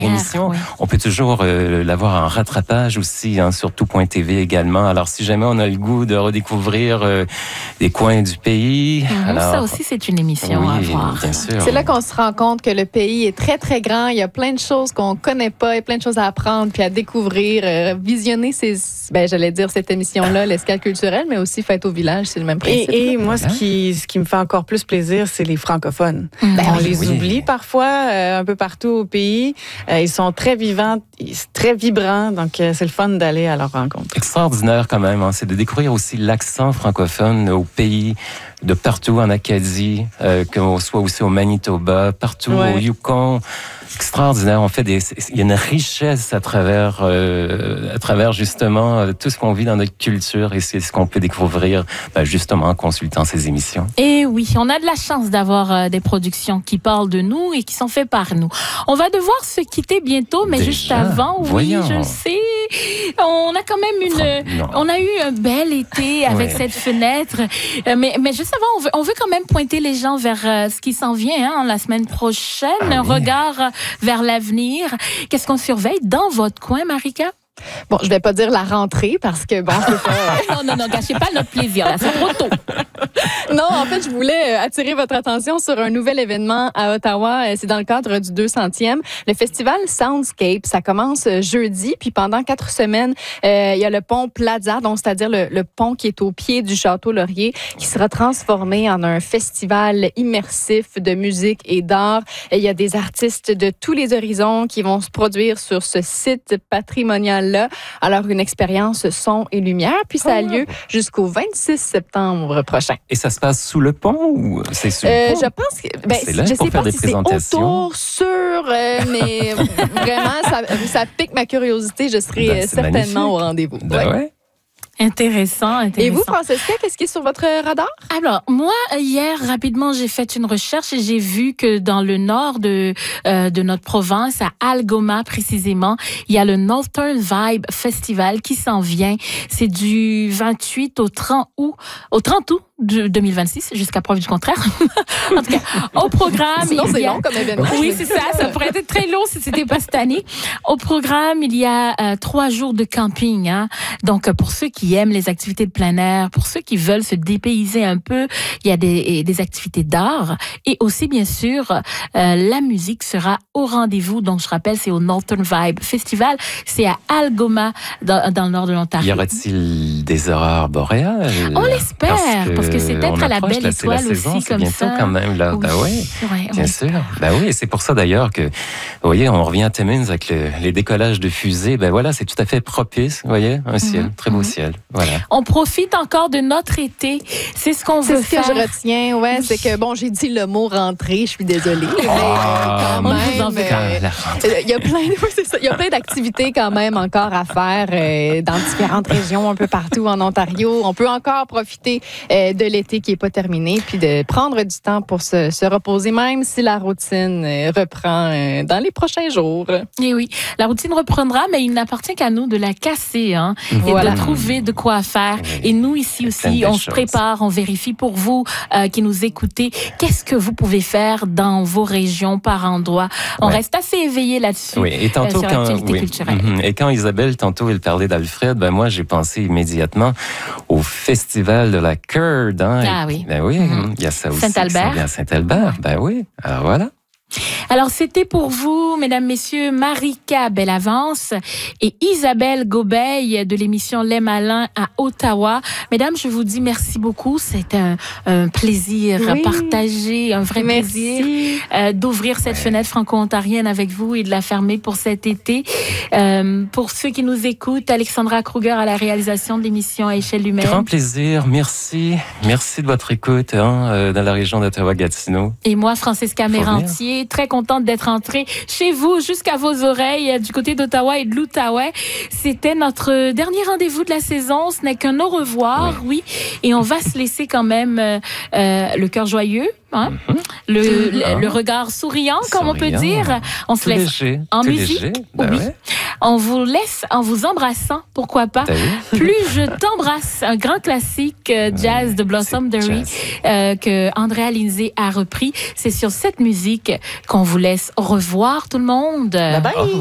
émission. Oui. On peut toujours l'avoir en rattrapage aussi, hein, sur tout.tv également. Alors, si jamais on a le goût de redécouvrir des coins du pays... alors, ça aussi, c'est une émission à voir. Bien sûr. C'est là qu'on se rend compte que le pays est très, très grand. Il y a plein de choses qu'on connaît pas et plein de choses à apprendre puis à découvrir. Visionner cette émission-là, l'escale culturelle, mais aussi Fête au village, c'est le même principe. Et moi, ce qui me fait encore plus plaisir, c'est les francophones. On les oublie parfois un peu partout au pays. Ils sont très vivants, très vibrants, donc c'est le fun d'aller à leur rencontre. Extraordinaire quand même, hein. C'est de découvrir aussi l'accent francophone au pays, de partout en Acadie, qu'on soit aussi au Manitoba, partout au Yukon. Extraordinaire. Il y a une richesse à travers justement tout ce qu'on vit dans notre culture, et c'est ce qu'on peut découvrir justement en consultant ces émissions. Et oui, on a de la chance d'avoir des productions qui parlent de nous et qui sont faites par nous. On va devoir se quitter bientôt, mais juste avant, voyons. Je le sais, on a quand même on a eu un bel été avec cette fenêtre, mais juste avant, on veut quand même pointer les gens vers ce qui s'en vient la semaine prochaine, un regard vers l'avenir. Qu'est-ce qu'on surveille dans votre coin, Marika? Bon, je vais pas dire la rentrée parce que bon, c'est pas... non, gâchez pas notre plaisir, là, c'est trop tôt. Non, en fait, je voulais attirer votre attention sur un nouvel événement à Ottawa. C'est dans le cadre du 200e. Le festival Soundscape, ça commence jeudi, puis pendant 4 semaines, il y a le pont Plaza, donc c'est-à-dire le pont qui est au pied du Château Laurier, qui sera transformé en un festival immersif de musique et d'art. Il y a des artistes de tous les horizons qui vont se produire sur ce site patrimonial-là. Alors, une expérience son et lumière, puis ça a lieu jusqu'au 26 septembre prochain. Et ça se passe sous le pont ou c'est sous le pont? Je pense que c'est là je pour sais faire pas des si c'est présentations. autour, mais vraiment, ça pique ma curiosité. Je serai certainement magnifique. Au rendez-vous. Ouais. Intéressant. Et vous, Francesca, qu'est-ce qui est sur votre radar? Alors, moi, hier, rapidement, j'ai fait une recherche et j'ai vu que dans le nord de notre province, à Algoma précisément, il y a le Northern Vibe Festival qui s'en vient. C'est du 28 au 30 août 2026, jusqu'à preuve du contraire. En tout cas, au programme... Sinon, c'est long comme événement. Oui, c'est ça. Ça pourrait être très long si c'était pas cette année. Au programme, il y a 3 jours de camping. Hein. Donc, pour ceux qui aiment les activités de plein air, pour ceux qui veulent se dépayser un peu, il y a des activités d'art. Et aussi, bien sûr, la musique sera au rendez-vous. Donc, je rappelle, c'est au Northern Vibe Festival. C'est à Algoma, dans le nord de l'Ontario. Y aura-t-il des aurores boréales? On l'espère, parce que c'est peut-être à la belle étoile aussi, comme bientôt ça. Quand même, là. Oui. Bien sûr. Oui, c'est pour ça d'ailleurs que, vous voyez, on revient à Timmins avec les décollages de fusées. Voilà, c'est tout à fait propice, vous voyez, un ciel, très beau ciel. Voilà. On profite encore de notre été. C'est ce qu'on veut faire. C'est ce que je retiens, c'est que, j'ai dit le mot rentrée, je suis désolée. Quand même, il y a plein d'activités quand même encore à faire dans différentes régions, un peu partout en Ontario. On peut encore profiter de l'été qui n'est pas terminé, puis de prendre du temps pour se reposer, même si la routine reprend dans les prochains jours. Et oui, la routine reprendra, mais il n'appartient qu'à nous de la casser, et de trouver de quoi faire. Et nous, ici aussi, on se prépare, on vérifie pour vous qui nous écoutez, qu'est-ce que vous pouvez faire dans vos régions par endroit. On reste assez éveillé là-dessus. Oui, et tantôt, sur l'activité culturelle. Et quand Isabelle, tantôt, elle parlait d'Alfred, moi, j'ai pensé immédiatement au festival de la Curd. Hein, ah oui. Il y a ça aussi. Saint-Albert. Saint-Albert, oui. Alors voilà. Alors, c'était pour vous, mesdames, messieurs, Marika Bellavance et Isabelle Gobeil de l'émission Les Malins à Ottawa. Mesdames, je vous dis merci beaucoup. C'est un plaisir partagé, un vrai plaisir d'ouvrir cette fenêtre franco-ontarienne avec vous et de la fermer pour cet été. Pour ceux qui nous écoutent, Alexandra Kruger à la réalisation de l'émission à échelle humaine. Grand plaisir. Merci. Merci de votre écoute dans la région d'Ottawa-Gatineau. Et moi, Francesca Mérantier, très contente d'être entrée chez vous, jusqu'à vos oreilles, du côté d'Ottawa et de l'Outaouais. C'était notre dernier rendez-vous de la saison. Ce n'est qu'un au revoir, Et on va se laisser quand même le cœur joyeux, le regard souriant, comme on peut dire. On se laisse en musique. On vous laisse en vous embrassant, pourquoi pas. Plus je t'embrasse, un grand classique jazz de Blossomberry que Andrea Lindsay a repris. C'est sur cette musique qu'on vous laisse. Au revoir tout le monde. Bye bye.